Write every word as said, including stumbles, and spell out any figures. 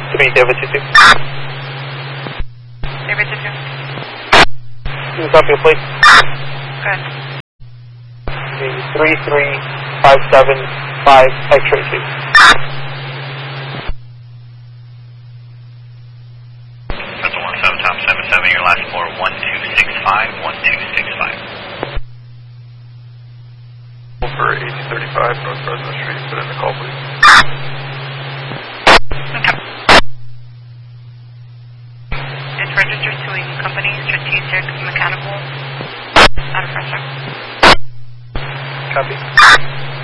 three, David two two. David two two. Can you copy your plate? Good. three three five seven five X-ray two. Central one seven, top seven seven, your last floor one two six five, one two six five. For eighteen thirty-five North Fresno Street, put in the call please. Okay. It's registered towing company, Strategic Mechanical, out of Fresno. Copy.